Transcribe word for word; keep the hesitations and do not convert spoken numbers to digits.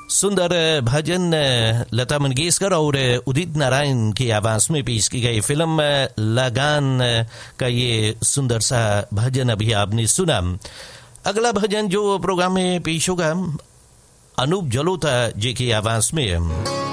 सुंदर भजन लता मंगेशकर और उदित नारायण की आवाज में पेश की गई फिल्म लगान का ये सुंदर सा भजन अभी आपने सुना। अगला भजन जो प्रोग्राम में पेश होगा अनूप जलोटा जी की आवाज में